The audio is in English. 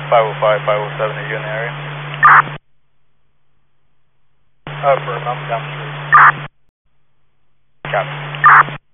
505, 507, are you in the area? For a moment down the street.